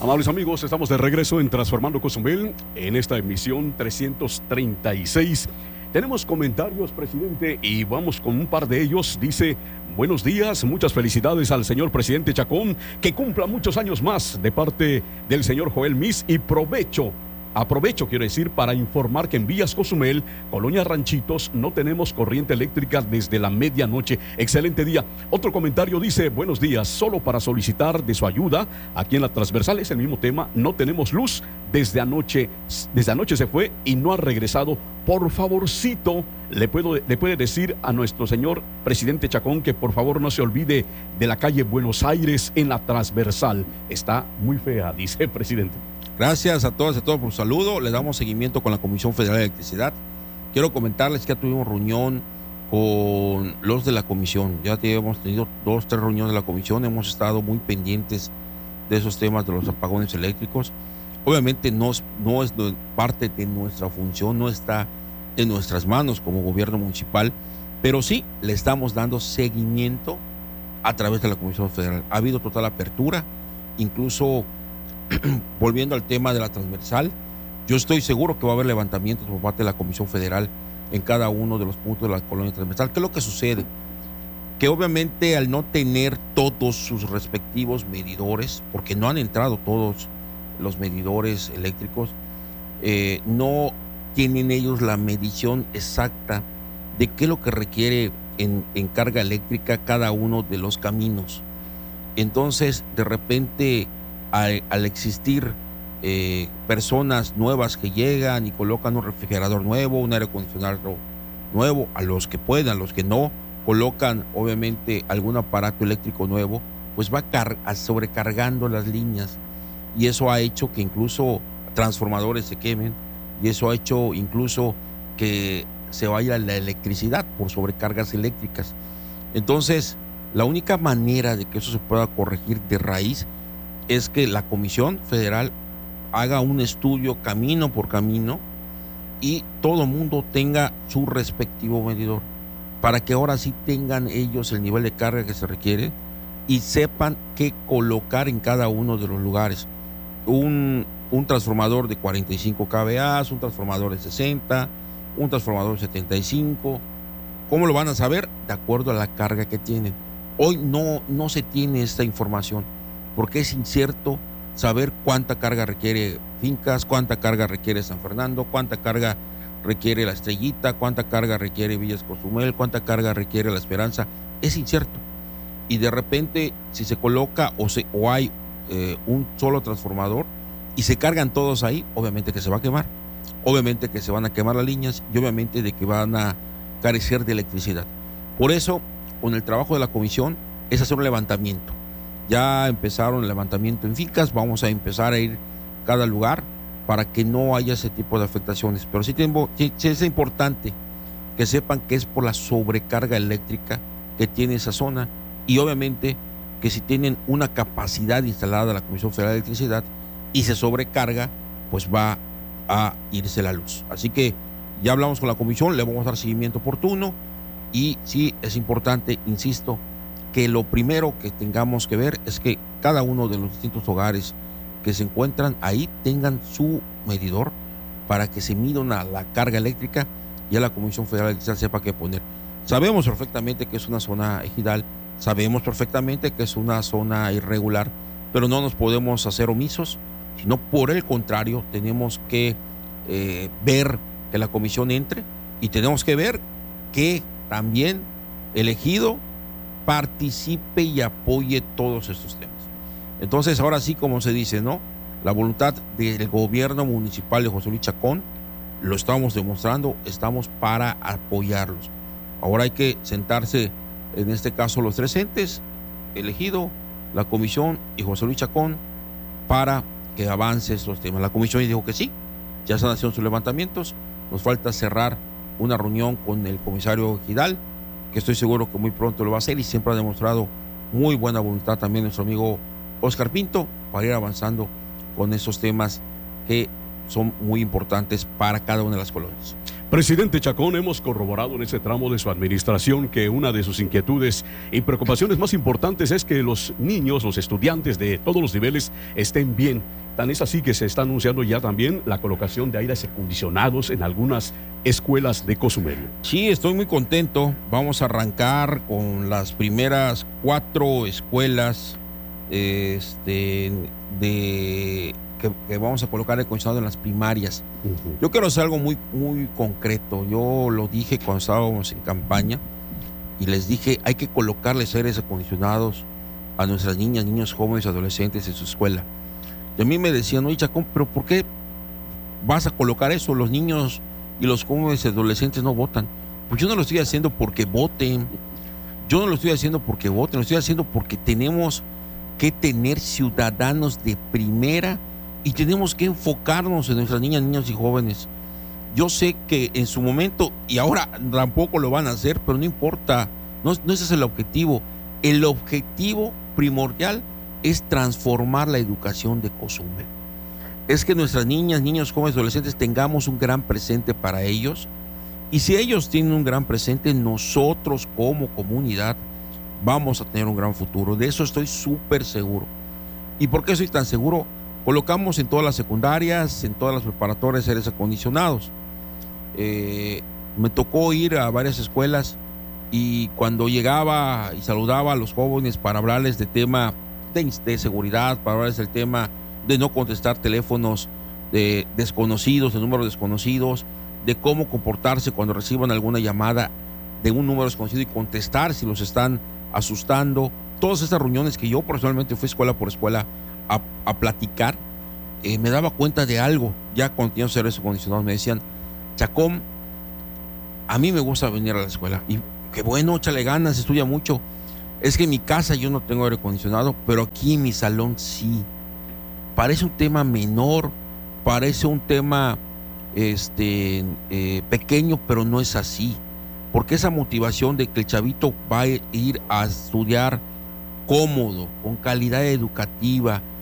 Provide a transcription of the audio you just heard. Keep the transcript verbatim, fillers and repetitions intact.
Amables amigos, estamos de regreso en Transformando Cozumel en esta emisión trescientos treinta y seis. Tenemos comentarios, presidente, y vamos con un par de ellos. Dice: buenos días, muchas felicidades al señor presidente Chacón, que cumpla muchos años más de parte del señor Joel Mis, y provecho. Aprovecho, quiero decir, para informar que en Villas Cozumel, Colonia Ranchitos, no tenemos corriente eléctrica desde la medianoche. Excelente día. Otro comentario dice: buenos días, solo para solicitar de su ayuda, aquí en la transversal es el mismo tema, no tenemos luz, desde anoche, desde anoche se fue y no ha regresado. Por favorcito, le, puedo, le puede decir a nuestro señor presidente Chacón que por favor no se olvide de la calle Buenos Aires en la transversal. Está muy fea, dice el presidente. Gracias a todos y a todos por su saludo. Le damos seguimiento con la Comisión Federal de Electricidad. Quiero comentarles que ya tuvimos reunión con los de la comisión. Ya hemos tenido dos, tres reuniones de la comisión. Hemos estado muy pendientes de esos temas de los apagones eléctricos. Obviamente no es, no es parte de nuestra función, no está en nuestras manos como gobierno municipal, pero sí le estamos dando seguimiento a través de la Comisión Federal. Ha habido total apertura, incluso volviendo al tema de la transversal, yo estoy seguro que va a haber levantamientos por parte de la Comisión Federal en cada uno de los puntos de la colonia transversal. ¿Qué es lo que sucede? Que obviamente al no tener todos sus respectivos medidores, porque no han entrado todos los medidores eléctricos, eh, no tienen ellos la medición exacta de qué es lo que requiere en, en carga eléctrica cada uno de los caminos. Entonces, de repente, Al, al existir eh, personas nuevas que llegan y colocan un refrigerador nuevo, un aire acondicionado nuevo, a los que puedan, a los que no, colocan obviamente algún aparato eléctrico nuevo, pues va car- sobrecargando las líneas, y eso ha hecho que incluso transformadores se quemen, y eso ha hecho incluso que se vaya la electricidad por sobrecargas eléctricas. Entonces, la única manera de que eso se pueda corregir de raíz es que la Comisión Federal haga un estudio camino por camino y todo mundo tenga su respectivo medidor, para que ahora sí tengan ellos el nivel de carga que se requiere y sepan qué colocar en cada uno de los lugares. Un, un transformador de cuarenta y cinco kilovoltios, un transformador de sesenta, un transformador de setenta y cinco. ¿Cómo lo van a saber? De acuerdo a la carga que tienen. Hoy no, no se tiene esta información, porque es incierto saber cuánta carga requiere Fincas, cuánta carga requiere San Fernando, cuánta carga requiere La Estrellita, cuánta carga requiere Villas Cozumel, cuánta carga requiere La Esperanza. Es incierto. Y de repente, si se coloca o, se, o hay eh, un solo transformador y se cargan todos ahí, obviamente que se va a quemar, obviamente que se van a quemar las líneas y obviamente de que van a carecer de electricidad. Por eso, con el trabajo de la comisión, es hacer un levantamiento. Ya empezaron el levantamiento en Fincas, vamos a empezar a ir a cada lugar para que no haya ese tipo de afectaciones. Pero sí, tengo, sí, sí es importante que sepan que es por la sobrecarga eléctrica que tiene esa zona, y obviamente que si tienen una capacidad instalada la Comisión Federal de Electricidad y se sobrecarga, pues va a irse la luz. Así que ya hablamos con la comisión, le vamos a dar seguimiento oportuno, y sí es importante, insisto, que lo primero que tengamos que ver es que cada uno de los distintos hogares que se encuentran ahí tengan su medidor para que se mida una, la carga eléctrica, y a la Comisión Federal de Electricidad sepa qué poner. Sabemos perfectamente que es una zona ejidal, sabemos perfectamente que es una zona irregular, pero no nos podemos hacer omisos, sino por el contrario, tenemos que eh, ver que la comisión entre, y tenemos que ver que también el ejido participe y apoye todos estos temas. Entonces, ahora sí, como se dice, ¿no? La voluntad del gobierno municipal de José Luis Chacón lo estamos demostrando, estamos para apoyarlos. Ahora hay que sentarse, en este caso los tres entes, el ejido, la comisión y José Luis Chacón, para que avance estos temas. La comisión dijo que sí, ya están haciendo sus levantamientos, nos falta cerrar una reunión con el comisario ejidal, que estoy seguro que muy pronto lo va a hacer, y siempre ha demostrado muy buena voluntad también nuestro amigo Oscar Pinto para ir avanzando con esos temas que son muy importantes para cada una de las colonias. Presidente Chacón, hemos corroborado en ese tramo de su administración que una de sus inquietudes y preocupaciones más importantes es que los niños, los estudiantes de todos los niveles estén bien. Tan es así que se está anunciando ya también la colocación de aires acondicionados en algunas escuelas de Cozumel. Sí, estoy muy contento. Vamos a arrancar con las primeras cuatro escuelas este, de... Que, que vamos a colocar el acondicionado en las primarias. Uh-huh. Yo quiero hacer algo muy, muy concreto. Yo lo dije cuando estábamos en campaña y les dije, hay que colocarles aires acondicionados a nuestras niñas, niños, jóvenes, adolescentes en su escuela. Y a mí me decían, oye, Chacón, ¿pero por qué vas a colocar eso? Los niños y los jóvenes y adolescentes no votan. Pues yo no lo estoy haciendo porque voten. Yo no lo estoy haciendo porque voten. Lo estoy haciendo porque tenemos que tener ciudadanos de primera y tenemos que enfocarnos en nuestras niñas, niños y jóvenes. Yo sé que en su momento, y ahora tampoco lo van a hacer, pero no importa, no, no ese es el objetivo. El objetivo primordial es transformar la educación de Cozumel. Es que nuestras niñas, niños, jóvenes, adolescentes tengamos un gran presente para ellos. Y si ellos tienen un gran presente, nosotros como comunidad vamos a tener un gran futuro. De eso estoy súper seguro. ¿Y por qué estoy tan seguro? Colocamos en todas las secundarias, en todas las preparatorias aires acondicionados. Eh, me tocó ir a varias escuelas y cuando llegaba y saludaba a los jóvenes para hablarles de tema de, de seguridad, para hablarles del tema de no contestar teléfonos de desconocidos, de números desconocidos, de cómo comportarse cuando reciban alguna llamada de un número desconocido y contestar si los están asustando. Todas estas reuniones que yo personalmente fui escuela por escuela a, a platicar, eh, me daba cuenta de algo. Ya cuando tenía aires acondicionados me decían, Chacón, a mí me gusta venir a la escuela y qué bueno, échale ganas, estudia mucho. Es que en mi casa yo no tengo aire acondicionado, pero aquí en mi salón sí. Parece un tema menor, parece un tema este, eh, pequeño, pero no es así. Porque esa motivación de que el chavito va a ir a estudiar cómodo, con calidad educativa,